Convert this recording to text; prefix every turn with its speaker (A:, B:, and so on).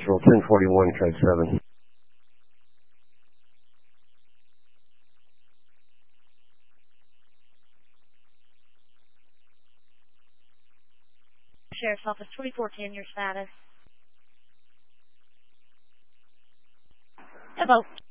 A: Central, 1041, code 7.
B: Sheriff's Office 2410, your status. Hello.